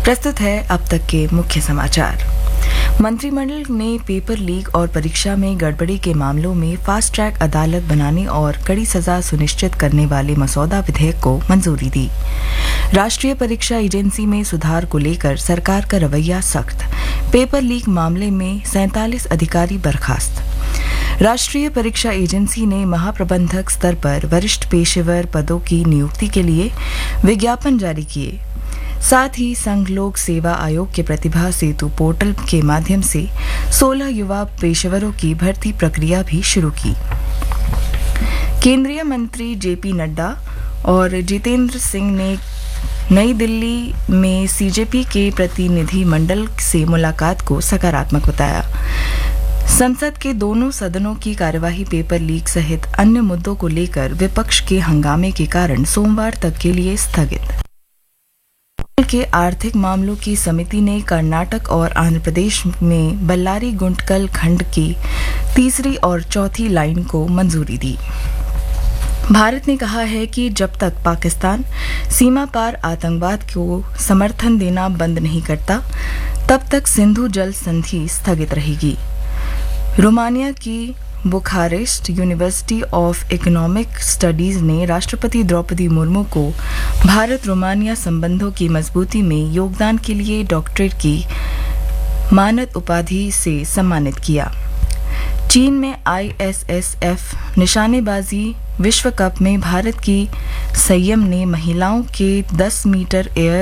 प्रस्तुत है अब तक के मुख्य समाचार। मंत्रिमंडल ने पेपर लीक और परीक्षा में गड़बड़ी के मामलों में फास्ट ट्रैक अदालत बनाने और कड़ी सजा सुनिश्चित करने वाले मसौदा विधेयक को मंजूरी दी। राष्ट्रीय परीक्षा एजेंसी में सुधार को लेकर सरकार का रवैया सख्त। पेपर लीक मामले में 47 अधिकारी बर्खास्त। राष्ट्रीय परीक्षा एजेंसी ने महाप्रबंधक स्तर पर वरिष्ठ पेशेवर पदों की नियुक्ति के लिए विज्ञापन जारी किए। साथ ही संघ लोक सेवा आयोग के प्रतिभा सेतु पोर्टल के माध्यम से 16 युवा पेशेवरों की भर्ती प्रक्रिया भी शुरू की। केंद्रीय मंत्री जेपी नड्डा और जितेंद्र सिंह ने नई दिल्ली में सीजेपी के प्रतिनिधि मंडल से मुलाकात को सकारात्मक बताया। संसद के दोनों सदनों की कार्यवाही पेपर लीक सहित अन्य मुद्दों को लेकर विपक्ष के हंगामे के कारण सोमवार तक के लिए स्थगित। के आर्थिक मामलों की समिति ने कर्नाटक और आंध्र प्रदेश में बल्लारी गुंटकल खंड की तीसरी और चौथी लाइन को मंजूरी दी। भारत ने कहा है कि जब तक पाकिस्तान सीमा पार आतंकवाद को समर्थन देना बंद नहीं करता, तब तक सिंधु जल संधि स्थगित रहेगी। रोमानिया की Bucharest university of economic studies ने राष्ट्रपति द्रौपदी मुर्मू को भारत रोमानिया संबंधों की मजबूती में योगदान के लिए डॉक्टरेट की मानद उपाधि से सम्मानित किया। चीन में ISSF निशानेबाजी विश्व कप में भारत की संयम ने महिलाओं के 10 मीटर एयर